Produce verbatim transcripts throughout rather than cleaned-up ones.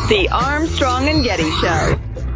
The Armstrong and Getty Show.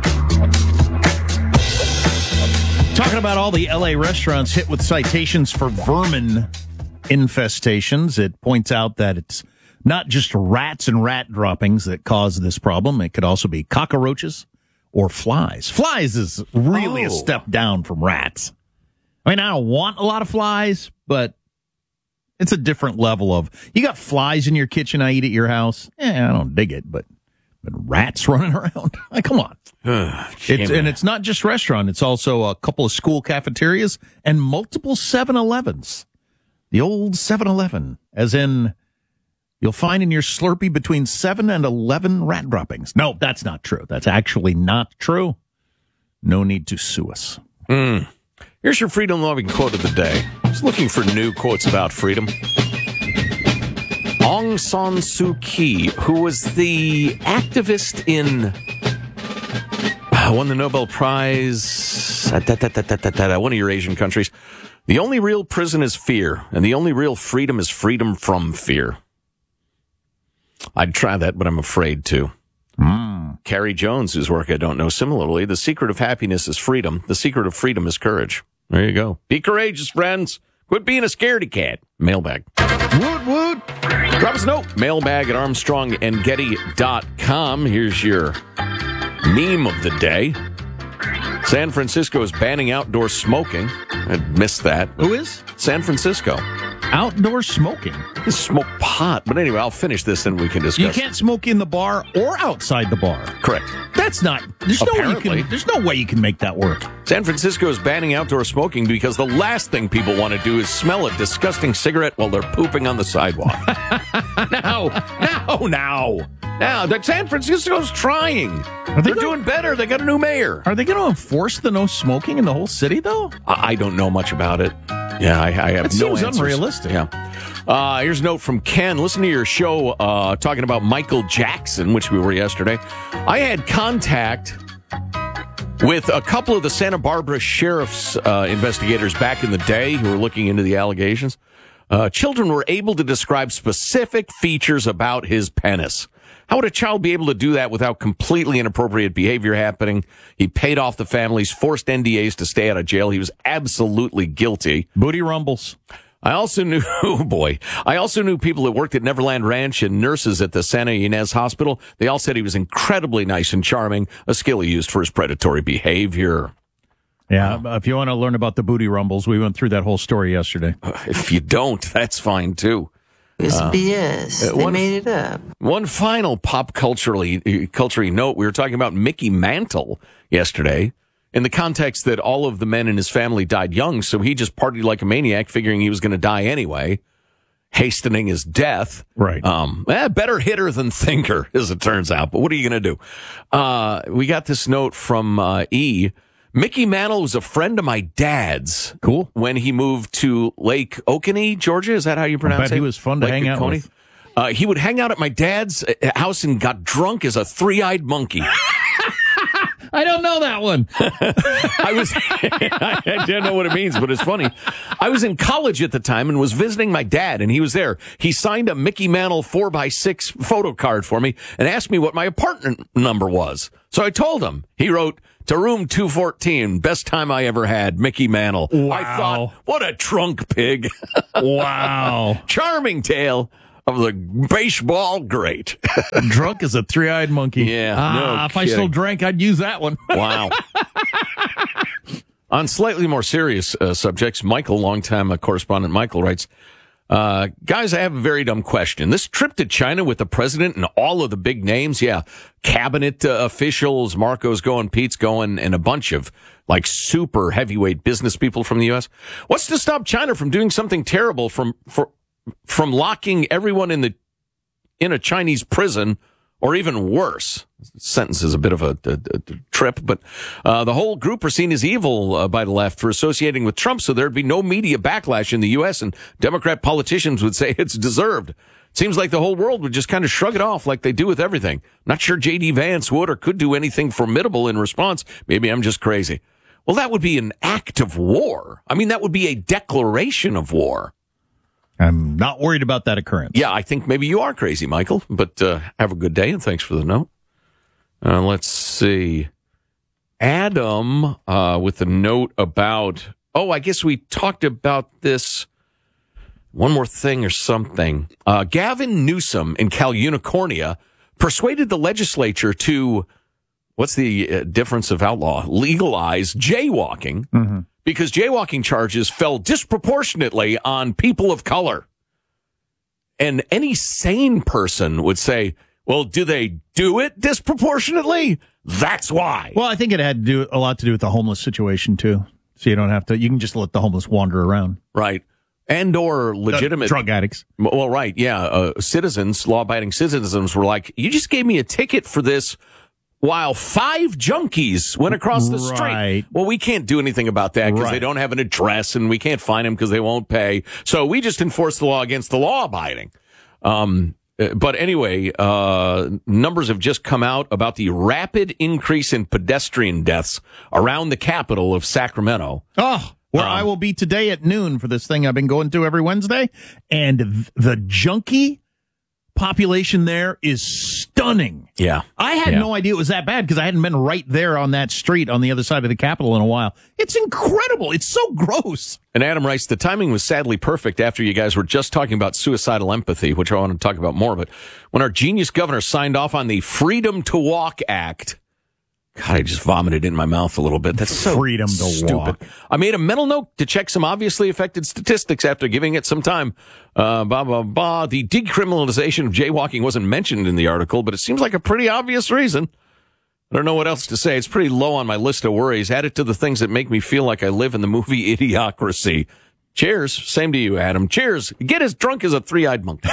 Talking about all the L A restaurants hit with citations for vermin infestations, it points out that it's not just rats and rat droppings that cause this problem. It could also be cockroaches or flies. Flies is really oh. a step down from rats. I mean, I don't want a lot of flies, but it's a different level of, you got flies in your kitchen I eat at your house? Eh, I don't dig it, but, but rats running around? Like, come on. it's, and it's not just restaurant. It's also a couple of school cafeterias and multiple seven elevens. The old seven eleven, as in you'll find in your Slurpee between seven and eleven rat droppings. No, that's not true. That's actually not true. No need to sue us. Mm. Here's your freedom-loving quote of the day. I was looking for new quotes about freedom. Aung San Suu Kyi, who was the activist in... Uh, won the Nobel Prize... Uh, da, da, da, da, da, da, one of your Asian countries. The only real prison is fear, and the only real freedom is freedom from fear. I'd try that, but I'm afraid to. Mm. Carrie Jones, whose work I don't know, similarly, the secret of happiness is freedom. The secret of freedom is courage. There you go. Be courageous, friends. Quit being a scaredy cat. Mailbag. Woot, woot. Drop us a note. Mailbag at armstrong and getty dot com. Here's your meme of the day. San Francisco is banning outdoor smoking. I missed that. Who is? San Francisco. Outdoor smoking? You smoke pot. But anyway, I'll finish this and we can discuss. You can't smoke in the bar or outside the bar. Correct. That's not... There's no way you can, there's no way you can make that work. San Francisco is banning outdoor smoking because the last thing people want to do is smell a disgusting cigarette while they're pooping on the sidewalk. now, now, now. Now, that San Francisco's trying. Are they They're gonna, doing better. They got a new mayor. Are they going to enforce the no smoking in the whole city, though? I, I don't know much about it. Yeah, I, I have that no seems answers. Unrealistic. Yeah. Uh, here's a note from Ken. Listen to your show uh, talking about Michael Jackson, which we were yesterday. I had contact with a couple of the Santa Barbara sheriff's uh, investigators back in the day who were looking into the allegations. Uh, children were able to describe specific features about his penis. How would a child be able to do that without completely inappropriate behavior happening? He paid off the families, forced N D As to stay out of jail. He was absolutely guilty. Booty rumbles. I also knew, oh boy, I also knew people that worked at Neverland Ranch and nurses at the Santa Ynez Hospital. They all said he was incredibly nice and charming, a skill he used for his predatory behavior. Yeah, if you want to learn about the booty rumbles, we went through that whole story yesterday. If you don't, that's fine too. It's uh, B S. They one, made it up. One final pop culturally, culturally note. We were talking about Mickey Mantle yesterday in the context that all of the men in his family died young, so he just partied like a maniac, figuring he was going to die anyway, hastening his death. Right. Um, eh, better hitter than thinker, as it turns out. But what are you going to do? Uh, we got this note from uh, E. Mickey Mantle was a friend of my dad's. Cool. When he moved to Lake Oconee, Georgia. Is that how you pronounce I bet it? He was fun to Lake hang out Oconee? with. Uh, he would hang out at my dad's house and got drunk as a three-eyed monkey. I don't know that one. I was, I don't know what it means, but it's funny. I was in college at the time and was visiting my dad, and he was there. He signed a Mickey Mantle four by six photo card for me and asked me what my apartment number was. So I told him. He wrote, to room two fourteen, best time I ever had, Mickey Mantle. Wow. I thought, what a trunk pig. Wow. Charming tale of the baseball great. Drunk as a three-eyed monkey. Yeah. Ah, no if kidding. I still drank, I'd use that one. Wow. On slightly more serious uh, subjects, Michael, longtime uh, correspondent Michael, writes, uh, guys, I have a very dumb question. This trip to China with the president and all of the big names, yeah, cabinet uh, officials, Marco's going, Pete's going, and a bunch of like super heavyweight business people from the U S. What's to stop China from doing something terrible, from for, from locking everyone in the in a Chinese prison, or even worse? Sentence is a bit of a, a, a trip, but uh, the whole group are seen as evil uh, by the left for associating with Trump, so there'd be no media backlash in the U S, and Democrat politicians would say it's deserved. It seems like the whole world would just kind of shrug it off like they do with everything. Not sure J D. Vance would or could do anything formidable in response. Maybe I'm just crazy. Well, that would be an act of war. I mean, that would be a declaration of war. I'm not worried about that occurrence. Yeah, I think maybe you are crazy, Michael, but uh, have a good day, and thanks for the note. Uh, let's see. Adam uh, with a note about, oh, I guess we talked about this. One more thing or something. Uh, Gavin Newsom in Cal Unicornia persuaded the legislature to, what's the uh, difference of outlaw? Legalize jaywalking, mm-hmm. because jaywalking charges fell disproportionately on people of color. And any sane person would say, well, do they do it disproportionately? That's why. Well, I think it had to do a lot to do with the homeless situation, too. So you don't have to, you can just let the homeless wander around. Right. And or legitimate uh, drug addicts. Well, right. Yeah. Uh, citizens, law abiding citizens were like, you just gave me a ticket for this while five junkies went across the right. street. Well, we can't do anything about that because right. they don't have an address and we can't fine them because they won't pay. So we just enforce the law against the law abiding. Um, but anyway, uh, numbers have just come out about the rapid increase in pedestrian deaths around the capital of Sacramento. Oh, where um, I will be today at noon for this thing I've been going to every Wednesday. And th- the junkie population there is stunning. Yeah. I had yeah. no idea it was that bad because I hadn't been right there on that street on the other side of the Capitol in a while. It's incredible. It's so gross. And Adam writes, the timing was sadly perfect after you guys were just talking about suicidal empathy, which I want to talk about more. But when our genius governor signed off on the Freedom to Walk Act, God, I just vomited in my mouth a little bit. That's so Freedom to stupid. walk. I made a mental note to check some obviously affected statistics after giving it some time. Uh, blah, blah, blah. The decriminalization of jaywalking wasn't mentioned in the article, but it seems like a pretty obvious reason. I don't know what else to say. It's pretty low on my list of worries. Add it to the things that make me feel like I live in the movie Idiocracy. Cheers. Same to you, Adam. Cheers. Get as drunk as a three-eyed monkey.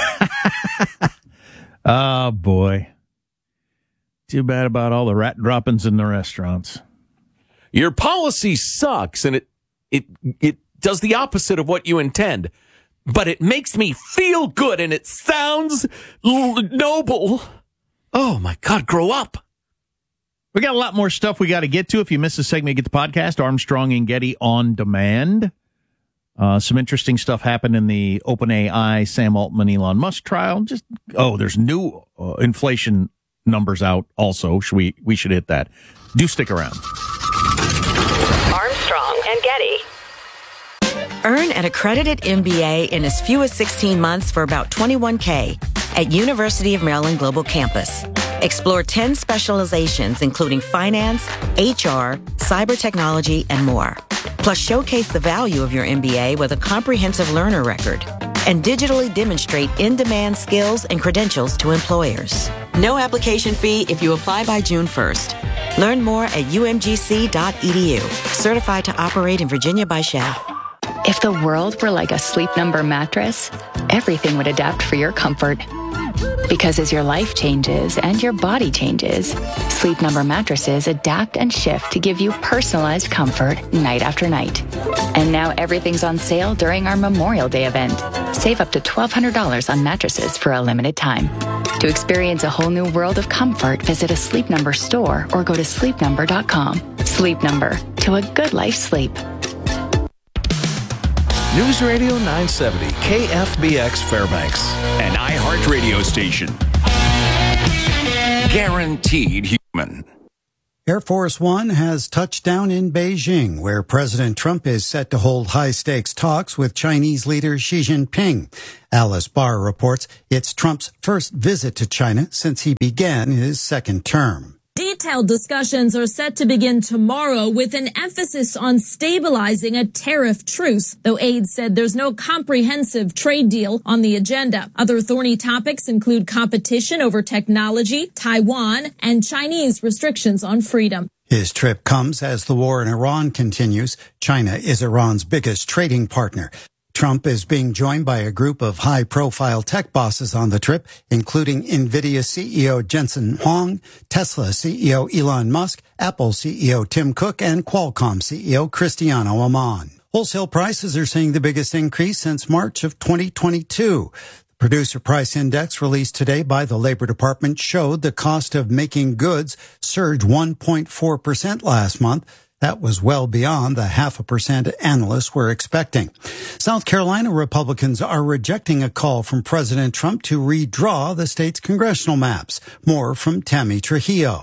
Oh, boy. Too bad about all the rat droppings in the restaurants. Your policy sucks, and it it it does the opposite of what you intend. But it makes me feel good, and it sounds l- noble. Oh, my God, grow up. We got a lot more stuff we got to get to. If you missed the segment, get the podcast, Armstrong and Getty on demand. Uh, some interesting stuff happened in the OpenAI, Sam Altman, Elon Musk trial. Just Oh, there's new uh, inflation numbers out also. Should we we should hit that. Do stick around. Armstrong and Getty. Earn an accredited M B A in as few as sixteen months for about twenty-one thousand dollars at University of Maryland Global Campus. Explore ten specializations, including finance, H R, cyber technology, and more. Plus, showcase the value of your M B A with a comprehensive learner record and digitally demonstrate in-demand skills and credentials to employers. No application fee if you apply by June first. Learn more at u m g c dot e d u. Certified to operate in Virginia by Shell. If the world were like a Sleep Number mattress, everything would adapt for your comfort. Because as your life changes and your body changes, Sleep Number mattresses adapt and shift to give you personalized comfort night after night. And now everything's on sale during our Memorial Day event. Save up to twelve hundred dollars on mattresses for a limited time. To experience a whole new world of comfort, visit a Sleep Number store or go to sleep number dot com. Sleep Number, to a good life sleep. News Radio nine seventy, K F B X Fairbanks, an iHeart radio station. Guaranteed human. Air Force One has touched down in Beijing, where President Trump is set to hold high-stakes talks with Chinese leader Xi Jinping. Alice Barr reports it's Trump's first visit to China since he began his second term. Detailed discussions are set to begin tomorrow with an emphasis on stabilizing a tariff truce, though aides said there's no comprehensive trade deal on the agenda. Other thorny topics include competition over technology, Taiwan, and Chinese restrictions on freedom. His trip comes as the war in Iran continues. China is Iran's biggest trading partner. Trump is being joined by a group of high-profile tech bosses on the trip, including NVIDIA C E O Jensen Huang, Tesla C E O Elon Musk, Apple C E O Tim Cook, and Qualcomm C E O Cristiano Amon. Wholesale prices are seeing the biggest increase since March of twenty twenty-two. The Producer Price Index released today by the Labor Department showed the cost of making goods surged one point four percent last month. That was well beyond the half a percent analysts were expecting. South Carolina Republicans are rejecting a call from President Trump to redraw the state's congressional maps. More from Tammy Trujillo.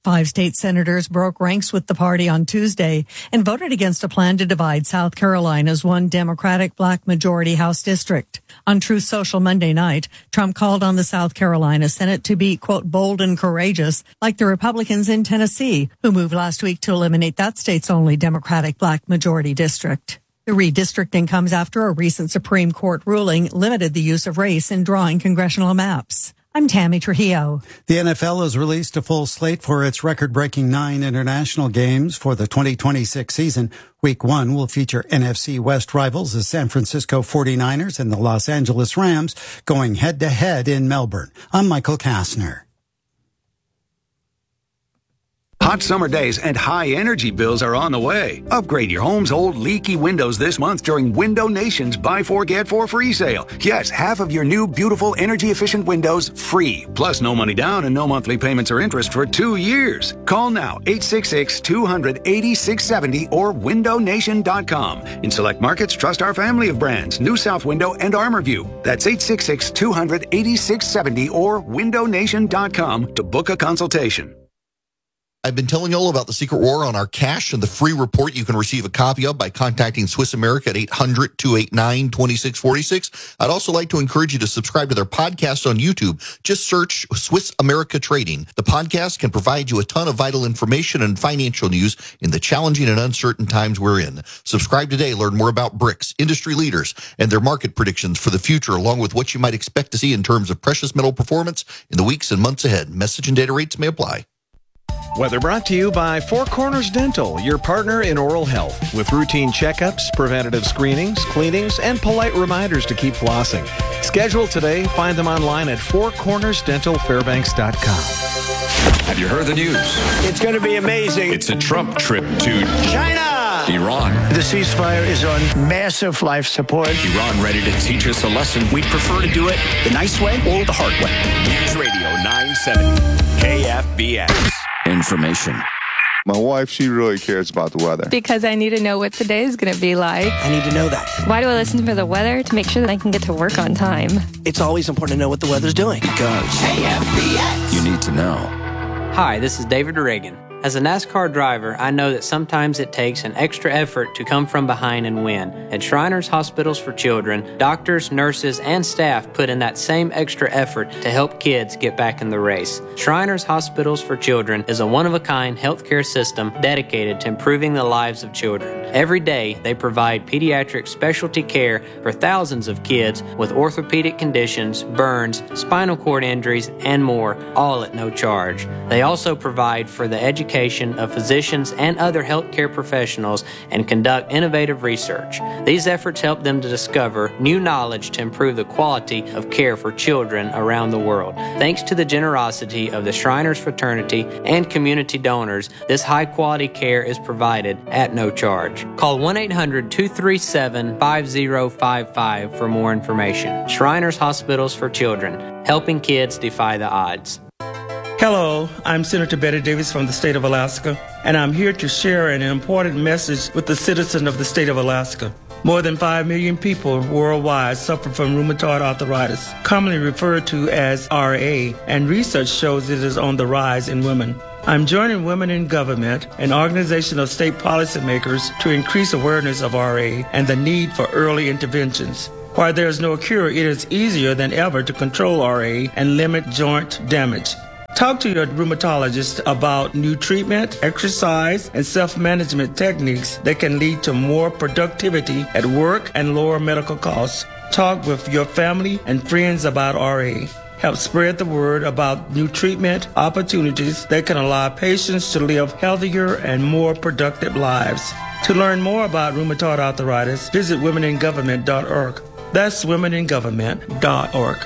Five state senators broke ranks with the party on Tuesday and voted against a plan to divide South Carolina's one Democratic black majority House district. On Truth Social Monday night, Trump called on the South Carolina Senate to be, quote, bold and courageous, like the Republicans in Tennessee, who moved last week to eliminate that state's only Democratic black majority district. The redistricting comes after a recent Supreme Court ruling limited the use of race in drawing congressional maps. I'm Tammy Trujillo. The N F L has released a full slate for its record-breaking nine international games for the twenty twenty-six season. Week one will feature N F C West rivals, the San Francisco forty-niners and the Los Angeles Rams, going head-to-head in Melbourne. I'm Michael Kastner. Hot summer days and high energy bills are on the way. Upgrade your home's old leaky windows this month during Window Nation's Buy Four Get Four free sale. Yes, half of your new beautiful energy efficient windows free. Plus no money down and no monthly payments or interest for two years. Call now eight six six, two hundred, eighty-six seventy or window nation dot com. In select markets, trust our family of brands, New South Window and ArmorView. That's eight six six, two hundred, eighty-six seventy or window nation dot com to book a consultation. I've been telling you all about the Secret War on our cash and the free report you can receive a copy of by contacting Swiss America at eight hundred, two eight nine, two six four six. I'd also like to encourage you to subscribe to their podcast on YouTube. Just search Swiss America Trading. The podcast can provide you a ton of vital information and financial news in the challenging and uncertain times we're in. Subscribe today. Learn more about BRICS, industry leaders, and their market predictions for the future, along with what you might expect to see in terms of precious metal performance in the weeks and months ahead. Message and data rates may apply. Weather brought to you by Four Corners Dental, your partner in oral health, with routine checkups, preventative screenings, cleanings, and polite reminders to keep flossing. Schedule today. Find them online at four corners dental fairbanks dot com. Have you heard the news? It's going to be amazing. It's a Trump trip to China. Iran. The ceasefire is on massive life support. Iran ready to teach us a lesson. We'd prefer to do it the nice way or the hard way. News Radio nine seventy K F B X. Information. My wife, she really cares about the weather. Because I need to know what today is going to be like. I need to know that. Why do I listen for the weather? To make sure that I can get to work on time. It's always important to know what the weather's doing. Because K F B X. You need to know. Hi, this is David Reagan. As a NASCAR driver, I know that sometimes it takes an extra effort to come from behind and win. At Shriners Hospitals for Children, doctors, nurses, and staff put in that same extra effort to help kids get back in the race. Shriners Hospitals for Children is a one-of-a-kind healthcare system dedicated to improving the lives of children. Every day, they provide pediatric specialty care for thousands of kids with orthopedic conditions, burns, spinal cord injuries, and more, all at no charge. They also provide for the education of physicians and other healthcare professionals and conduct innovative research. These efforts help them to discover new knowledge to improve the quality of care for children around the world. Thanks to the generosity of the Shriners Fraternity and community donors, this high-quality care is provided at no charge. Call one eight hundred, two three seven, five zero five five for more information. Shriners Hospitals for Children, helping kids defy the odds. Hello, I'm Senator Betty Davis from the state of Alaska, and I'm here to share an important message with the citizens of the state of Alaska. More than five million people worldwide suffer from rheumatoid arthritis, commonly referred to as R A, and research shows it is on the rise in women. I'm joining Women in Government, an organization of state policymakers, to increase awareness of R A and the need for early interventions. While there is no cure, it is easier than ever to control R A and limit joint damage. Talk to your rheumatologist about new treatment, exercise, and self-management techniques that can lead to more productivity at work and lower medical costs. Talk with your family and friends about R A. Help spread the word about new treatment opportunities that can allow patients to live healthier and more productive lives. To learn more about rheumatoid arthritis, visit women in government dot org. That's women in government dot org.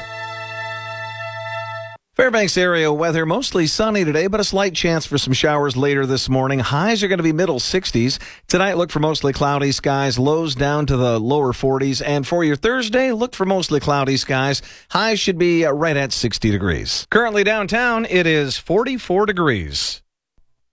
Fairbanks area weather, mostly sunny today, but a slight chance for some showers later this morning. Highs are going to be middle sixties. Tonight, look for mostly cloudy skies, lows down to the lower forties. And for your Thursday, look for mostly cloudy skies. Highs should be right at sixty degrees. Currently downtown, it is forty-four degrees.